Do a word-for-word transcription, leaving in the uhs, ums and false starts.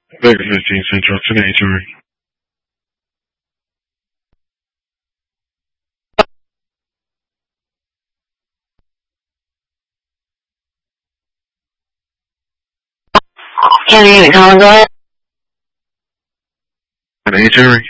Baker fifteen Central today, Jerry. Can you hear me, Colin? Go ahead. Today, Jerry.